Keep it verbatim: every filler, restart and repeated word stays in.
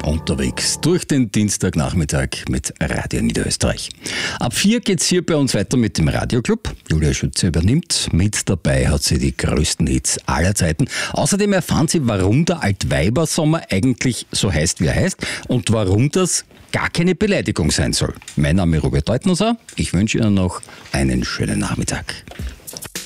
unterwegs durch den Dienstagnachmittag mit Radio Niederösterreich. Ab vier geht's hier bei uns weiter mit dem Radioclub. Julia Schütze übernimmt. Mit dabei hat sie die größten Hits aller Zeiten. Außerdem erfahren Sie, warum der Altweibersommer eigentlich so heißt, wie er heißt und warum das gar keine Beleidigung sein soll. Mein Name ist Robert Deutnusser. Ich wünsche Ihnen noch einen schönen Nachmittag.